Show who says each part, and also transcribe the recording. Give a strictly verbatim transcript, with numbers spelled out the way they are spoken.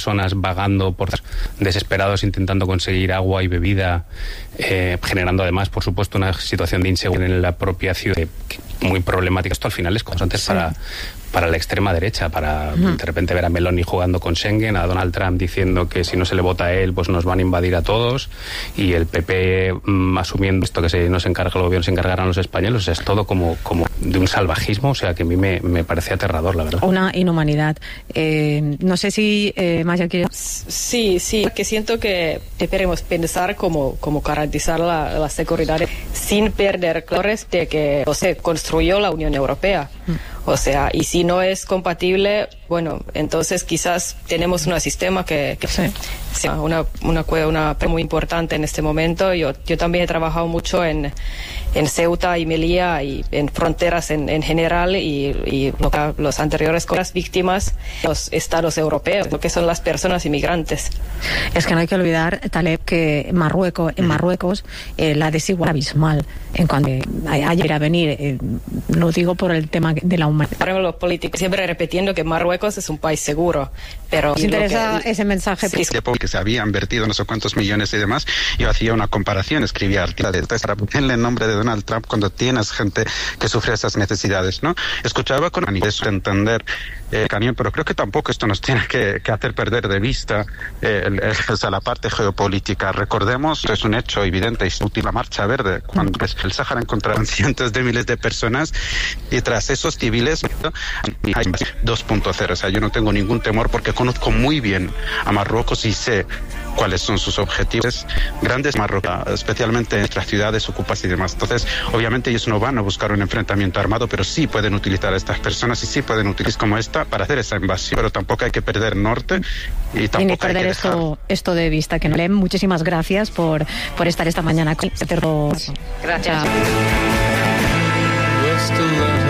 Speaker 1: personas vagando por desesperados intentando conseguir agua y bebida, eh, generando además, por supuesto, una situación de inseguridad en la propia ciudad muy problemática. Esto al final es constante sí. para... para la extrema derecha, para uh-huh. de repente ver a Meloni jugando con Schengen, a Donald Trump diciendo que si no se le vota a él, pues nos van a invadir a todos, y el P P mmm, asumiendo esto que se nos encarga el gobierno, se encargarán los españoles. O sea, es todo como, como de un salvajismo, o sea, que a mí me, me parece aterrador, la verdad.
Speaker 2: Una inhumanidad. Eh, no sé si eh, Maya quiere...
Speaker 3: Sí, sí, que siento que deberemos pensar cómo, cómo garantizar la, la seguridad sin perder colores de que o se construyó la Unión Europea. Mm. O sea, y si no es compatible, bueno, entonces quizás tenemos un sistema que, que sí. sea una, una, una muy importante en este momento. Yo, yo también he trabajado mucho en, en Ceuta y Melilla y en fronteras en, en general, y, y los anteriores con las víctimas, los estados europeos, lo que son las personas inmigrantes.
Speaker 2: Es que no hay que olvidar, Taleb, que Marruecos, en Marruecos eh, la desigualdad abismal en cuanto a ir a venir, eh, lo digo por el tema de la humanidad.
Speaker 3: Por ejemplo, los políticos siempre repitiendo que Marruecos es un país seguro, pero...
Speaker 2: ¿Os interesa que, ese mensaje?
Speaker 4: Sí, que se había invertido no sé cuántos millones y demás. Yo hacía una comparación, escribía artículos de en el nombre de Donald Trump cuando tienes gente que sufre esas necesidades, ¿no? Escuchaba con de entender eh, Cañón, pero creo que tampoco esto nos tiene que, que hacer perder de vista eh, el, el, o sea, la parte geopolítica. Recordemos, es un hecho evidente y útil, la Marcha Verde, cuando el Sáhara encontraron cientos de miles de personas y tras esos civiles hay dos punto cero. O sea, yo no tengo ningún temor porque conozco muy bien a Marruecos y sé cuáles son sus objetivos grandes, Marruecos, especialmente en nuestras ciudades ocupadas y demás. Entonces, obviamente ellos no van a buscar un enfrentamiento armado, pero sí pueden utilizar a estas personas y sí pueden utilizar como esta para hacer esa invasión. Pero tampoco hay que perder norte y tampoco
Speaker 2: y ni perder
Speaker 4: hay que
Speaker 2: esto,
Speaker 4: dejar...
Speaker 2: esto de vista. Que no le muchísimas gracias por, por estar esta mañana con
Speaker 3: Gracias.